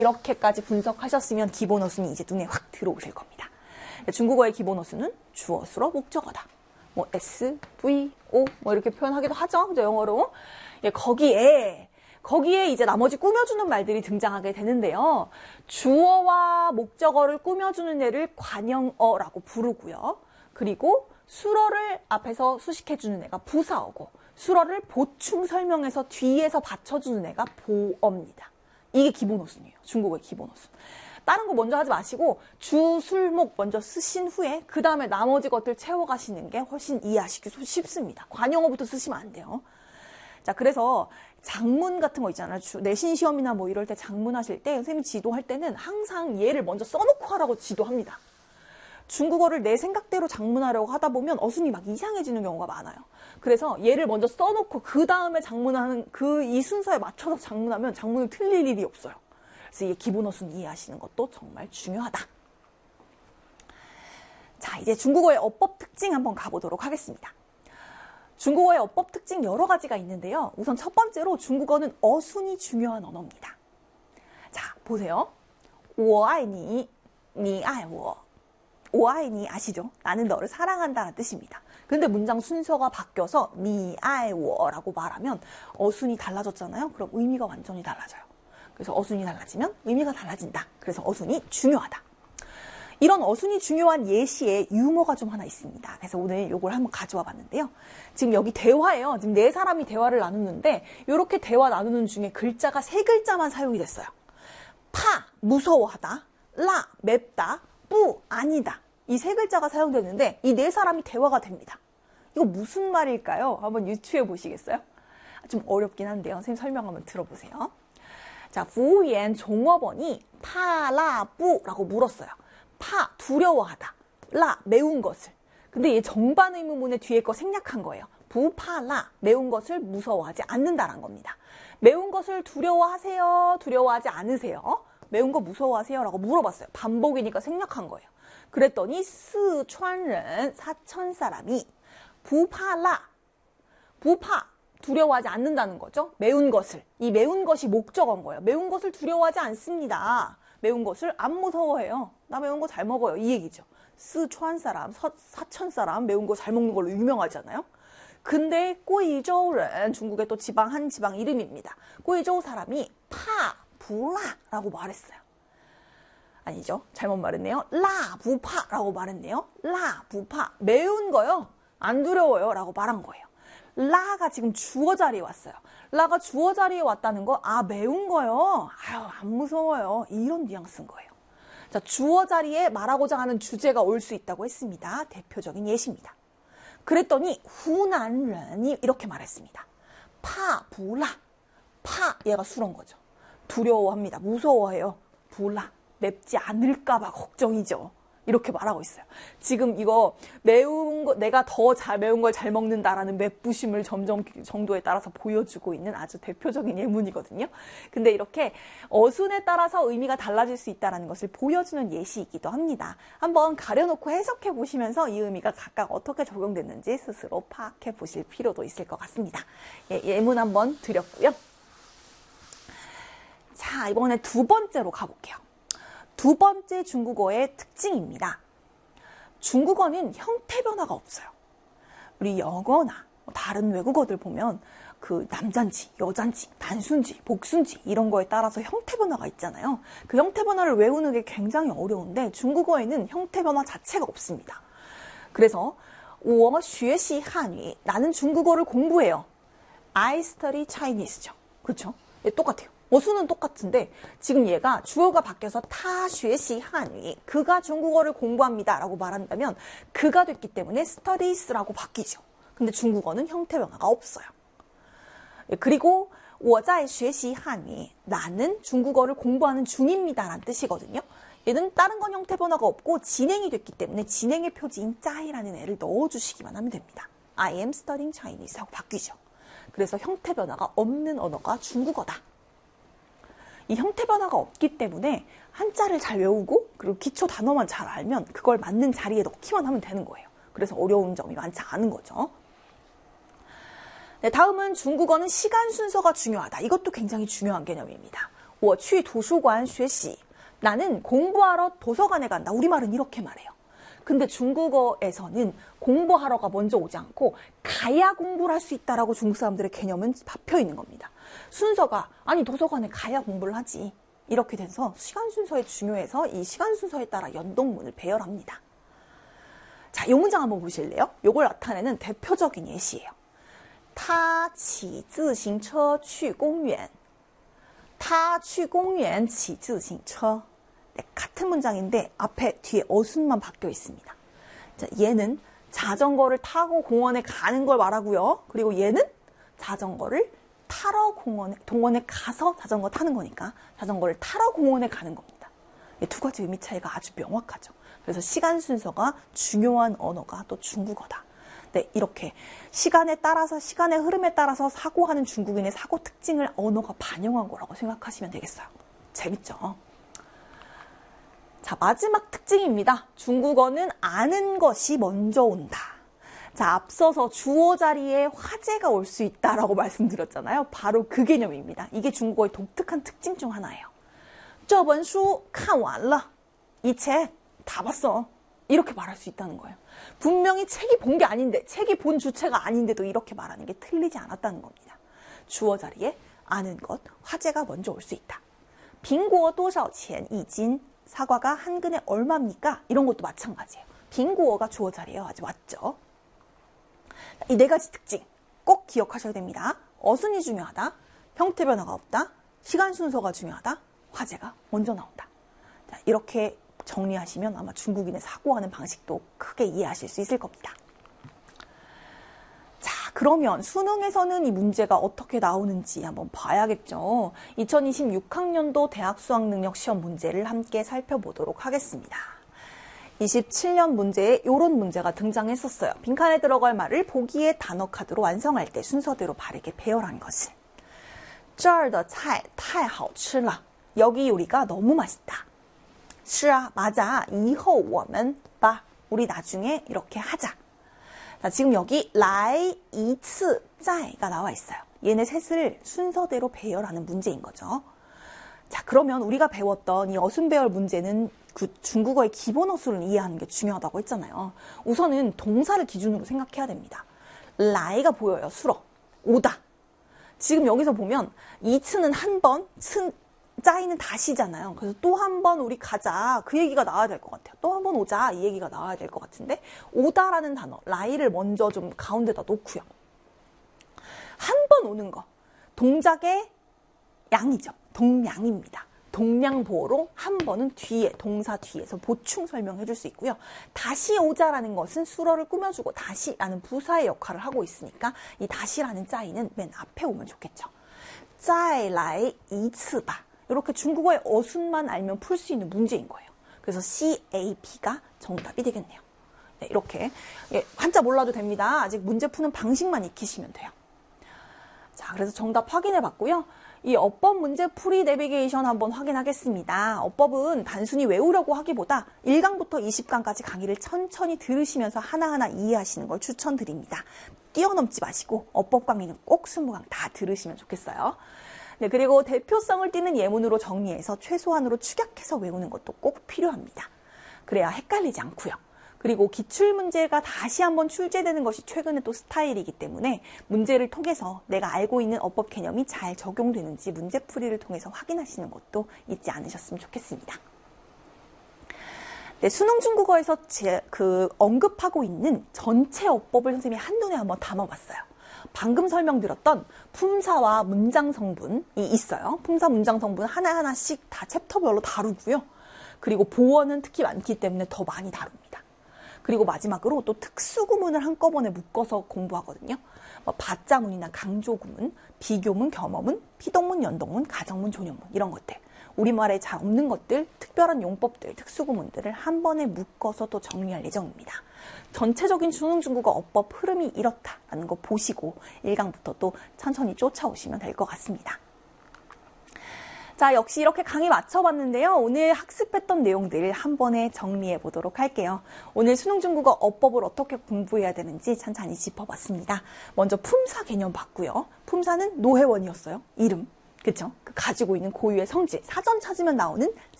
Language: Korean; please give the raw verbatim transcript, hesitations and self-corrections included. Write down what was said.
이렇게까지 분석하셨으면 기본 어순이 이제 눈에 확 들어오실 겁니다. 중국어의 기본 어순은 주어, 수로, 목적어다. 뭐 S, V, O 뭐 이렇게 표현하기도 하죠. 그죠? 영어로. 예, 거기에 거기에 이제 나머지 꾸며주는 말들이 등장하게 되는데요. 주어와 목적어를 꾸며주는 애를 관형어라고 부르고요. 그리고 수어를 앞에서 수식해주는 애가 부사어고 수어를 보충 설명해서 뒤에서 받쳐주는 애가 보어입니다. 이게 기본 어순이에요. 중국어의 기본 어순. 다른 거 먼저 하지 마시고 주, 술, 목 먼저 쓰신 후에 그 다음에 나머지 것들 채워가시는 게 훨씬 이해하시기 쉽습니다. 관용어부터 쓰시면 안 돼요. 자, 그래서 장문 같은 거 있잖아요. 주, 내신 시험이나 뭐 이럴 때 장문 하실 때 선생님이 지도할 때는 항상 얘를 먼저 써놓고 하라고 지도합니다. 중국어를 내 생각대로 장문하려고 하다 보면 어순이 막 이상해지는 경우가 많아요. 그래서 얘를 먼저 써놓고 그 다음에 장문하는 그 이 순서에 맞춰서 장문하면 장문을 틀릴 일이 없어요. 그래서 이 기본 어순 이해하시는 것도 정말 중요하다. 자, 이제 중국어의 어법 특징 한번 가보도록 하겠습니다. 중국어의 어법 특징 여러 가지가 있는데요. 우선 첫 번째로 중국어는 어순이 중요한 언어입니다. 자, 보세요. 我爱你, 你爱我. 我爱你 아시죠? 나는 너를 사랑한다는 뜻입니다. 근데 문장 순서가 바뀌어서 你爱我라고 말하면 어순이 달라졌잖아요. 그럼 의미가 완전히 달라져요. 그래서 어순이 달라지면 의미가 달라진다. 그래서 어순이 중요하다. 이런 어순이 중요한 예시에 유머가 좀 하나 있습니다. 그래서 오늘 이걸 한번 가져와 봤는데요. 지금 여기 대화예요. 지금 네 사람이 대화를 나누는데 이렇게 대화 나누는 중에 글자가 세 글자만 사용이 됐어요. 파, 무서워하다. 라, 맵다. 뿌, 아니다. 이 세 글자가 사용되는데 이 네 사람이 대화가 됩니다. 이거 무슨 말일까요? 한번 유추해 보시겠어요? 좀 어렵긴 한데요. 선생님 설명 한번 들어보세요. 자, 부우연 종업원이 파, 라, 뿌라고 물었어요. 파, 두려워하다. 라, 매운 것을. 근데 이 정반 의문문의 뒤에 거 생략한 거예요. 부, 파, 라, 매운 것을 무서워하지 않는다는 겁니다. 매운 것을 두려워하세요? 두려워하지 않으세요? 매운 거 무서워하세요? 라고 물어봤어요. 반복이니까 생략한 거예요. 그랬더니 스촨른 사천 사람이 부파라, 부파, 두려워하지 않는다는 거죠. 매운 것을. 이 매운 것이 목적어인 거예요. 매운 것을 두려워하지 않습니다. 매운 것을 안 무서워해요. 나 매운 거 잘 먹어요. 이 얘기죠. 스촨 사람, 서, 사천 사람 매운 거 잘 먹는 걸로 유명하잖아요. 근데 꼬이저우는 중국의 또 지방 한 지방 이름입니다. 꼬이저우 사람이 파, 부라라고 말했어요. 아니죠. 잘못 말했네요. 라, 부파라고 말했네요. 라, 부파. 매운 거요. 안 두려워요. 라고 말한 거예요. 라가 지금 주어 자리에 왔어요. 라가 주어 자리에 왔다는 거, 아, 매운 거요. 아유, 안 무서워요. 이런 뉘앙스인 거예요. 자, 주어 자리에 말하고자 하는 주제가 올 수 있다고 했습니다. 대표적인 예시입니다. 그랬더니 후난런이 이렇게 말했습니다. 파, 부라. 파, 얘가 술은 거죠. 두려워합니다. 무서워해요. 부라. 맵지 않을까봐 걱정이죠. 이렇게 말하고 있어요. 지금 이거 매운 거, 내가 더 잘 매운 걸 잘 먹는다라는 맵부심을 점점 정도에 따라서 보여주고 있는 아주 대표적인 예문이거든요. 근데 이렇게 어순에 따라서 의미가 달라질 수 있다는 것을 보여주는 예시이기도 합니다. 한번 가려놓고 해석해 보시면서 이 의미가 각각 어떻게 적용됐는지 스스로 파악해 보실 필요도 있을 것 같습니다. 예, 예문 한번 드렸고요. 자, 이번에 두 번째로 가볼게요. 두 번째 중국어의 특징입니다. 중국어는 형태 변화가 없어요. 우리 영어나 다른 외국어들 보면 그 남잔지, 여잔지, 단순지, 복순지 이런 거에 따라서 형태 변화가 있잖아요. 그 형태 변화를 외우는 게 굉장히 어려운데 중국어에는 형태 변화 자체가 없습니다. 그래서 我学习汉语 나는 중국어를 공부해요. I study Chinese죠. 그렇죠? 예, 똑같아요. 어순은 똑같은데 지금 얘가 주어가 바뀌어서 타学习汉语 그가 중국어를 공부합니다 라고 말한다면 그가 됐기 때문에 studies라고 바뀌죠. 근데 중국어는 형태 변화가 없어요. 그리고 我在学习汉语 나는 중국어를 공부하는 중입니다 라는 뜻이거든요. 얘는 다른 건 형태 변화가 없고 진행이 됐기 때문에 진행의 표지인 짜이라는 애를 넣어주시기만 하면 됩니다. I am studying Chinese 하고 바뀌죠. 그래서 형태 변화가 없는 언어가 중국어다. 이 형태 변화가 없기 때문에 한자를 잘 외우고 그리고 기초 단어만 잘 알면 그걸 맞는 자리에 넣기만 하면 되는 거예요. 그래서 어려운 점이 많지 않은 거죠. 네, 다음은 중국어는 시간 순서가 중요하다. 이것도 굉장히 중요한 개념입니다. 我去图书馆学习. 나는 공부하러 도서관에 간다. 우리말은 이렇게 말해요. 근데 중국어에서는 공부하러가 먼저 오지 않고 가야 공부를 할 수 있다라고 중국 사람들의 개념은 잡혀 있는 겁니다. 순서가 아니 도서관에 가야 공부를 하지. 이렇게 돼서 시간 순서에 중요해서 이 시간 순서에 따라 연동문을 배열합니다. 자, 이 문장 한번 보실래요? 이걸 나타내는 대표적인 예시예요. 他骑自行车去公园. 他去公园骑自行车. 네, 같은 문장인데 앞에 뒤에 어순만 바뀌어 있습니다. 자, 얘는 자전거를 타고 공원에 가는 걸 말하고요. 그리고 얘는 자전거를 타러 공원에, 동원에 가서 자전거 타는 거니까 자전거를 타러 공원에 가는 겁니다. 이 두 가지 의미 차이가 아주 명확하죠. 그래서 시간 순서가 중요한 언어가 또 중국어다. 네, 이렇게 시간에 따라서 시간의 흐름에 따라서 사고하는 중국인의 사고 특징을 언어가 반영한 거라고 생각하시면 되겠어요. 재밌죠? 자, 마지막 특징입니다. 중국어는 아는 것이 먼저 온다. 자, 앞서서 주어 자리에 화제가 올 수 있다라고 말씀드렸잖아요. 바로 그 개념입니다. 이게 중국어의 독특한 특징 중 하나예요. 这本书看完了. 이 책 다 봤어. 이렇게 말할 수 있다는 거예요. 분명히 책이 본 게 아닌데, 책이 본 주체가 아닌데도 이렇게 말하는 게 틀리지 않았다는 겁니다. 주어 자리에 아는 것, 화제가 먼저 올 수 있다. 苹果多少钱一斤? 사과가 한 근에 얼마입니까? 이런 것도 마찬가지예요. 빙고어가 주어 자리예요. 아주 맞죠? 이 네 가지 특징 꼭 기억하셔야 됩니다. 어순이 중요하다. 형태 변화가 없다. 시간 순서가 중요하다. 화제가 먼저 나온다. 자, 이렇게 정리하시면 아마 중국인의 사고하는 방식도 크게 이해하실 수 있을 겁니다. 자, 그러면 수능에서는 이 문제가 어떻게 나오는지 한번 봐야겠죠. 이천이십육 학년도 대학 수학능력 시험 문제를 함께 살펴보도록 하겠습니다. 이십칠 년 문제에 이런 문제가 등장했었어요. 빈칸에 들어갈 말을 보기의 단어 카드로 완성할 때 순서대로 바르게 배열한 것을. 这儿的菜太好吃了. 여기 요리가 너무 맛있다. 是啊, 맞아. 以后我们吧. 우리 나중에 이렇게 하자. 자, 지금 여기 来一次再가 나와 있어요. 얘네 셋을 순서대로 배열하는 문제인 거죠. 자, 그러면 우리가 배웠던 이 어순 배열 문제는 그 중국어의 기본 어순을 이해하는 게 중요하다고 했잖아요. 우선은 동사를 기준으로 생각해야 됩니다. 来가 보여요. 수러. 오다. 지금 여기서 보면 이츠는 한 번, 츠, 짜이는 다시잖아요. 그래서 또 한 번 우리 가자. 그 얘기가 나와야 될 것 같아요. 또 한 번 오자. 이 얘기가 나와야 될 것 같은데 오다라는 단어, 라이를 먼저 좀 가운데다 놓고요. 한 번 오는 거. 동작의 양이죠. 동량입니다. 동량보어로 한 번은 뒤에, 동사 뒤에서 보충 설명해 줄 수 있고요. 다시 오자라는 것은 수러를 꾸며주고 다시라는 부사의 역할을 하고 있으니까 이 다시라는 짜이는 맨 앞에 오면 좋겠죠. 再来一次吧. 이렇게 중국어의 어순만 알면 풀 수 있는 문제인 거예요. 그래서 씨 에이 비가 정답이 되겠네요. 네, 이렇게 예, 한자 몰라도 됩니다. 아직 문제 푸는 방식만 익히시면 돼요. 자, 그래서 정답 확인해 봤고요. 이 어법 문제 풀이 내비게이션 한번 확인하겠습니다. 어법은 단순히 외우려고 하기보다 일 강부터 이십 강까지 강의를 천천히 들으시면서 하나하나 이해하시는 걸 추천드립니다. 뛰어넘지 마시고 어법 강의는 꼭 이십 강 다 들으시면 좋겠어요. 네, 그리고 대표성을 띠는 예문으로 정리해서 최소한으로 축약해서 외우는 것도 꼭 필요합니다. 그래야 헷갈리지 않고요. 그리고 기출문제가 다시 한번 출제되는 것이 최근에 또 스타일이기 때문에 문제를 통해서 내가 알고 있는 어법 개념이 잘 적용되는지 문제풀이를 통해서 확인하시는 것도 잊지 않으셨으면 좋겠습니다. 네, 수능 중국어에서 제, 그 언급하고 있는 전체 어법을 선생님이 한눈에 한번 담아봤어요. 방금 설명드렸던 품사와 문장 성분이 있어요. 품사, 문장 성분 하나하나씩 다 챕터별로 다루고요. 그리고 보어는 특히 많기 때문에 더 많이 다룹니다. 그리고 마지막으로 또 특수구문을 한꺼번에 묶어서 공부하거든요. 뭐 받자문이나 강조구문, 비교문, 겸어문, 피동문, 연동문, 가정문, 존용문 이런 것들. 우리말에 잘 없는 것들, 특별한 용법들, 특수구문들을 한 번에 묶어서 또 정리할 예정입니다. 전체적인 수능 중국어 어법 흐름이 이렇다라는 거 보시고 일 강부터 또 천천히 쫓아오시면 될 것 같습니다. 자, 역시 이렇게 강의 마쳐봤는데요. 오늘 학습했던 내용들을 한 번에 정리해 보도록 할게요. 오늘 수능 중국어 어법을 어떻게 공부해야 되는지 찬찬히 짚어봤습니다. 먼저 품사 개념 봤고요. 품사는 노회원이었어요. 이름. 그쵸? 그 가지고 있는 고유의 성질, 사전 찾으면 나오는